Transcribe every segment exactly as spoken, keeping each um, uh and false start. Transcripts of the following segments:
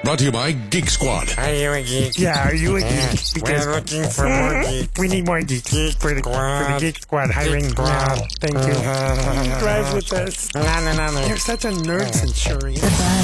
Brought to you by Geek Squad. Are you a geek? Yeah, are you a geek? Yeah, Because we're looking for more geeks. we need more geeks Geek for the, Squad. for the Geek Squad hiring Geek now. Squad. Thank you. Drive with us. No, no, no, no. You're such a nerd, Centurion.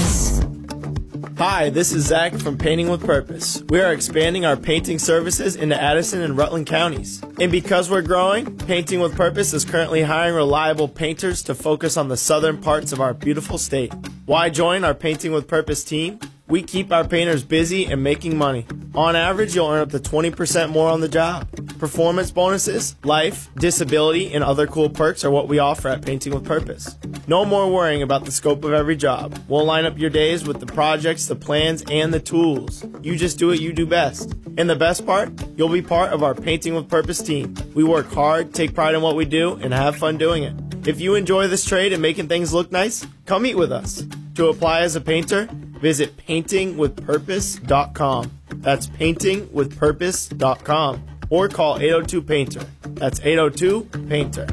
Hi, this is Zach from Painting with Purpose. We are expanding our painting services into Addison and Rutland counties. And because we're growing, Painting with Purpose is currently hiring reliable painters to focus on the southern parts of our beautiful state. Why join our Painting with Purpose team? We keep our painters busy and making money. On average, you'll earn up to twenty percent more on the job. Performance bonuses, life, disability, and other cool perks are what we offer at Painting with Purpose. No more worrying about the scope of every job. We'll line up your days with the projects, the plans, and the tools. You just do what you do best. And the best part? You'll be part of our Painting with Purpose team. We work hard, take pride in what we do, and have fun doing it. If you enjoy this trade and making things look nice, come meet with us. To apply as a painter, visit painting with purpose dot com. That's painting with purpose dot com. Or call eight oh two painter. That's eight oh two painter.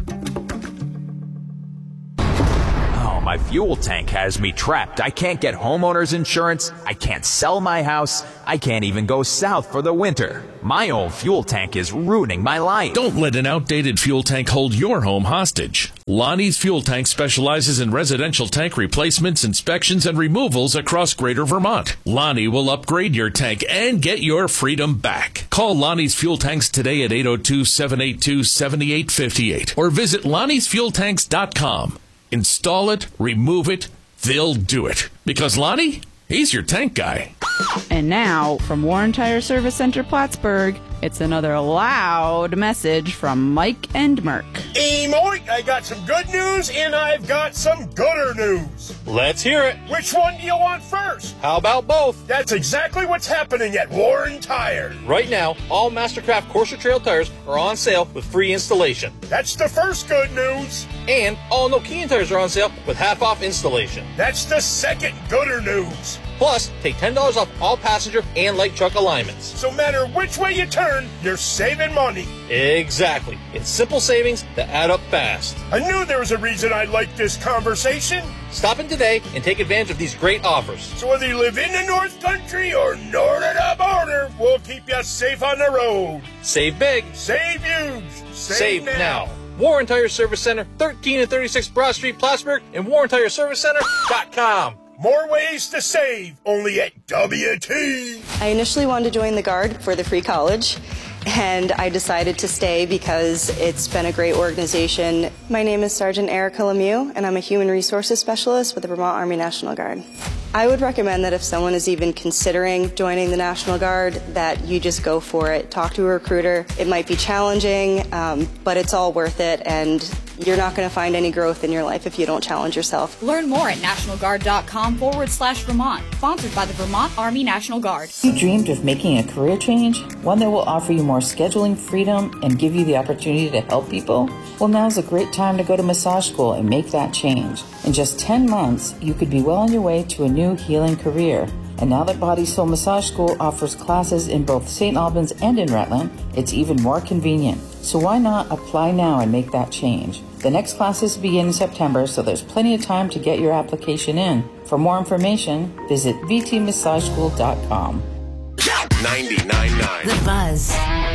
Oh, my fuel tank has me trapped. I can't get homeowner's insurance. I can't sell my house. I can't even go south for the winter. My old fuel tank is ruining my life. Don't let an outdated fuel tank hold your home hostage. Lonnie's Fuel Tank specializes in residential tank replacements, inspections, and removals across Greater Vermont. Lonnie will upgrade your tank and get your freedom back. Call Lonnie's Fuel Tanks today at eight oh two, seven eight two, seven eight five eight or visit lonnie's fuel tanks dot com. Install it, remove it, they'll do it. Because Lonnie, he's your tank guy. And now, from Warren Tire Service Center Plattsburgh, it's another loud message from Mike and Merck. Hey, Mike, I got some good news and I've got some gooder news. Let's hear it. Which one do you want first? How about both? That's exactly what's happening at Warren Tire. Right now, all Mastercraft Corsa Trail tires are on sale with free installation. That's the first good news. And all Nokian tires are on sale with half off installation. That's the second gooder news. Plus, take ten dollars off all passenger and light truck alignments. So no matter which way you turn, you're saving money. Exactly. It's simple savings that add up fast. I knew there was a reason I liked this conversation. Stop in today and take advantage of these great offers. So whether you live in the North Country or north of the border, we'll keep you safe on the road. Save big. Save huge. Save, Save now. now. Warren Tire Service Center, thirteen and thirty-six Broad Street, Plattsburgh, and warren tire service center dot com. More ways to save, only at W T. I initially wanted to join the Guard for the free college, and I decided to stay because it's been a great organization. My name is Sergeant Erica Lemieux, and I'm a Human Resources Specialist with the Vermont Army National Guard. I would recommend that if someone is even considering joining the National Guard, that you just go for it. Talk to a recruiter. It might be challenging, um, but it's all worth it, and you're not going to find any growth in your life if you don't challenge yourself. Learn more at national guard dot com forward slash Vermont. Sponsored by the Vermont Army National Guard. You dreamed of making a career change? One that will offer you more scheduling freedom and give you the opportunity to help people? Well, now's a great time to go to massage school and make that change. In just ten months, you could be well on your way to a new healing career. And now that Body Soul Massage School offers classes in both Saint Albans and in Rutland, it's even more convenient. So why not apply now and make that change? The next classes begin in September, so there's plenty of time to get your application in. For more information, visit v t massage school dot com. ninety-nine point nine The Buzz.